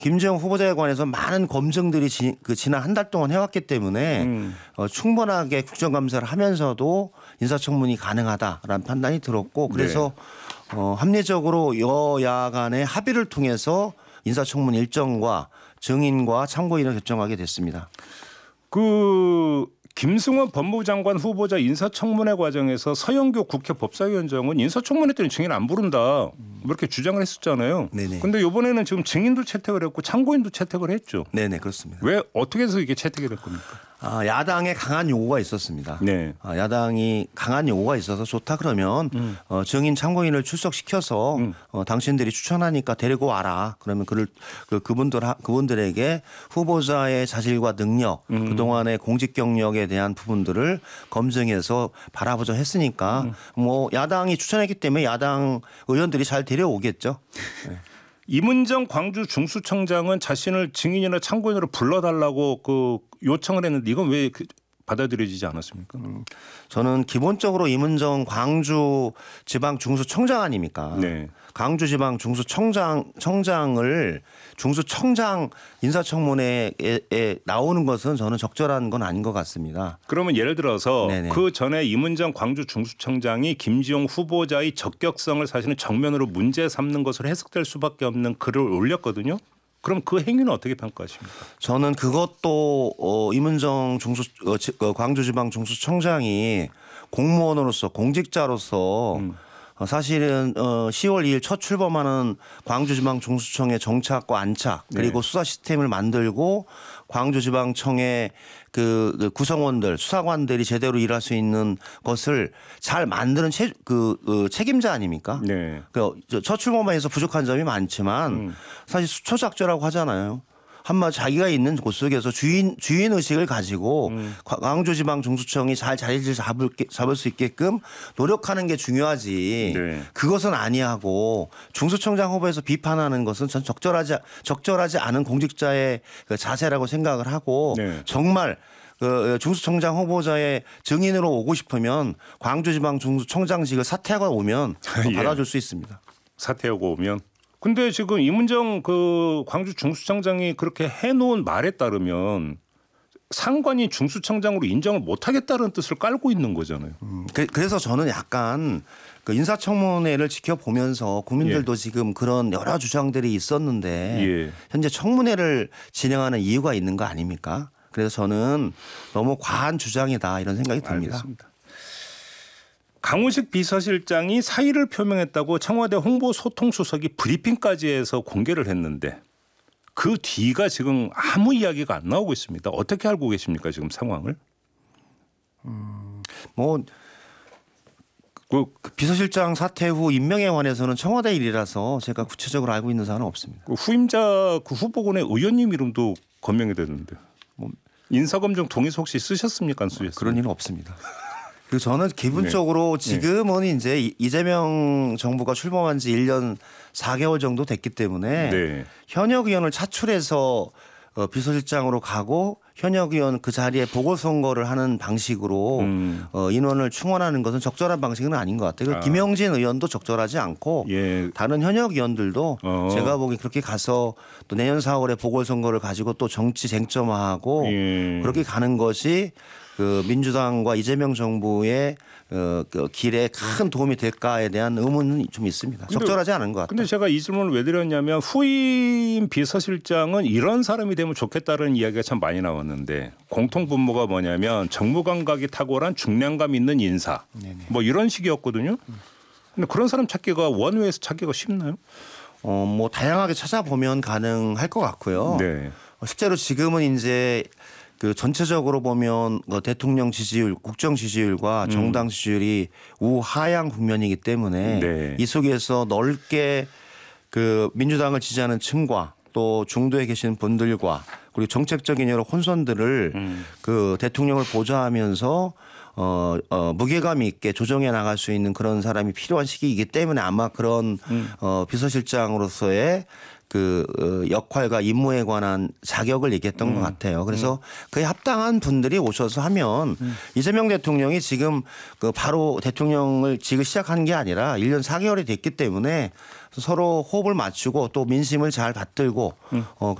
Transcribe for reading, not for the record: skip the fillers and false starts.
김재용 후보자에 관해서 많은 검증들이 지난 한 달 동안 해왔기 때문에 충분하게 국정감사를 하면서도 인사청문이 가능하다라는 판단이 들었고 그래서 합리적으로 여야 간의 합의를 통해서 인사청문 일정과 증인과 참고인을 결정하게 됐습니다. 김승원 법무부 장관 후보자 인사청문회 과정에서 서영교 국회 법사위원장은 인사청문회 때는 증인 안 부른다 이렇게 주장을 했었잖아요. 그런데 이번에는 지금 증인도 채택을 했고 참고인도 채택을 했죠. 네네 그렇습니다. 왜 어떻게 해서 이게 채택이 될 겁니까? 야당의 강한 요구가 있었습니다. 네. 야당이 강한 요구가 있어서 좋다 그러면 증인 참고인을 출석시켜서 당신들이 추천하니까 데리고 와라. 그러면 그분들에게 후보자의 자질과 능력, 그동안의 공직 경력에 대한 부분들을 검증해서 바라보자 했으니까 뭐 야당이 추천했기 때문에 야당 의원들이 잘 데려오겠죠. 네. 이문정 광주 중수청장은 자신을 증인이나 참고인으로 불러달라고 요청을 했는데 이건 왜 받아들여지지 않았습니까? 저는 기본적으로 이문정 광주 지방 중수청장 아닙니까? 네. 광주 지방 중수청장을 중수청장 인사청문회에 나오는 것은 저는 적절한 건 아닌 것 같습니다. 그러면 예를 들어서 네네. 그 전에 이문정 광주 중수청장이 김지용 후보자의 적격성을 사실은 정면으로 문제 삼는 것으로 해석될 수밖에 없는 글을 올렸거든요. 그럼 그 행위는 어떻게 평가하십니까? 저는 그것도 이문정 광주지방 중수청장이 공무원으로서 공직자로서 사실은 10월 2일 첫 출범하는 광주지방 중수청의 정착과 안착 그리고 수사 시스템을 만들고 광주지방청의 그 구성원들 수사관들이 제대로 일할 수 있는 것을 잘 만드는 책임자 아닙니까? 네. 첫 출범에서 부족한 점이 많지만 사실 수초작조라고 하잖아요. 한마디 자기가 있는 곳 속에서 주인 의식을 가지고 광주지방 중수청이 잘 자리를 잡을 수 있게끔 노력하는 게 중요하지. 네. 그것은 아니하고 중수청장 후보에서 비판하는 것은 전 적절하지 않은 공직자의 그 자세라고 생각을 하고 네. 정말 중수청장 후보자의 증인으로 오고 싶으면 광주지방 중수청장직을 사퇴하고 오면 예. 받아줄 수 있습니다. 사퇴하고 오면. 근데 지금 이문정 광주 중수청장이 그렇게 해놓은 말에 따르면 상관이 중수청장으로 인정을 못하겠다는 뜻을 깔고 있는 거잖아요. 그래서 저는 약간 인사청문회를 지켜보면서 국민들도 지금 그런 여러 주장들이 있었는데 현재 청문회를 진행하는 이유가 있는 거 아닙니까? 그래서 저는 너무 과한 주장이다 이런 생각이 듭니다. 알겠습니다. 강훈식 비서실장이 사의를 표명했다고 청와대 홍보소통수석이 브리핑까지 해서 공개를 했는데 그 뒤가 지금 아무 이야기가 안 나오고 있습니다. 어떻게 알고 계십니까 지금 상황을? 그 비서실장 사퇴 후 임명에 관해서는 청와대 일이라서 제가 구체적으로 알고 있는 사안은 없습니다. 후임자 후보군의 의원님 이름도 거명이 됐는데 인사검증 동의서 혹시 쓰셨습니까? 안 쓰셨습니까? 그런 일은 없습니다. 그리고 저는 기본적으로 지금은 이제 이재명 정부가 출범한 지 1년 4개월 정도 됐기 때문에 현역 의원을 차출해서 비서실장으로 가고 현역 의원 그 자리에 보궐선거를 하는 방식으로 인원을 충원하는 것은 적절한 방식은 아닌 것 같아요. 김영진 의원도 적절하지 않고 다른 현역 의원들도 제가 보기 그렇게 가서 또 내년 4월에 보궐선거를 가지고 또 정치 쟁점화하고 그렇게 가는 것이 민주당과 이재명 정부의 그 길에 큰 도움이 될까에 대한 의문은 좀 있습니다. 적절하지 않은 것 같아요. 그런데 제가 이 질문을 왜 드렸냐면 후임 비서실장은 이런 사람이 되면 좋겠다는 이야기가 참 많이 나왔는데 공통분모가 뭐냐면 정무감각이 탁월한 중량감 있는 인사 뭐 이런 식이었거든요. 근데 그런 사람 찾기가 원외에서 찾기가 쉽나요? 다양하게 찾아보면 가능할 것 같고요. 실제로 지금은 이제 전체적으로 보면 대통령 지지율, 국정 지지율과 정당 지지율이 우하향 국면이기 때문에 이 속에서 넓게 민주당을 지지하는 층과 또 중도에 계신 분들과 그리고 정책적인 여러 혼선들을 대통령을 보좌하면서 무게감 있게 조정해 나갈 수 있는 그런 사람이 필요한 시기이기 때문에 아마 그런 비서실장으로서의 역할과 임무에 관한 자격을 얘기했던 것 같아요. 그래서 그에 합당한 분들이 오셔서 하면 이재명 대통령이 지금 바로 대통령을 직을 시작한 게 아니라 1년 4개월이 됐기 때문에 서로 호흡을 맞추고 또 민심을 잘 받들고